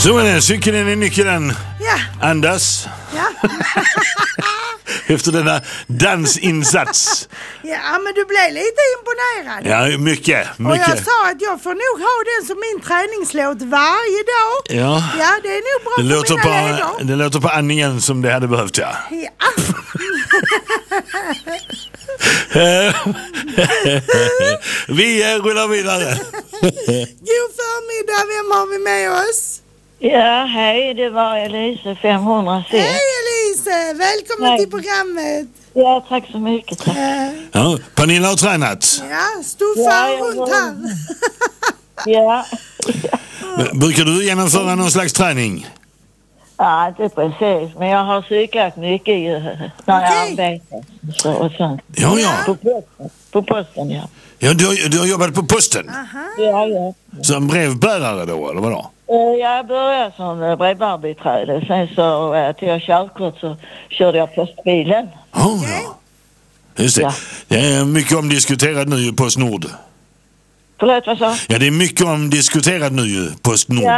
Så är det, cykeln är nyckeln. Ja. Andas. Ja. Efter denna dansinsats. Ja, men du blev lite imponerad. Ja, mycket. Och jag sa att jag får nog ha den som min träningslåt varje dag. Ja. Ja, det är nog bra för mina leder. Det låter på andningen som det hade behövt, ja. Ja. Vi rullar vidare. God förmiddag, vem har vi med oss? Ja, hej, det var Elise 500 C. Hej Elise, välkommen Hej. till programmet. Ja, tack så mycket. Tack. Ja, Pernilla har tränat. Ja, stuffa Ja, runt här. Ja. Brukar du genomföra någon slags träning? Ja, inte precis, men jag har cyklat mycket ju när jag arbetar och sånt. Ja, ja. På posten, ja. Ja, du har jobbat på posten. Aha. Ja. Som brevbärare då, eller vadå? Jag började som brevbärarbiträde. Sen så tog jag körkort så körde jag postbilen. Ja. Just det. Ja. Det är mycket omdiskuterat nu ju Postnord. Förlåt, vad sa? Ja, det är mycket omdiskuterat nu ju Postnord. Ja.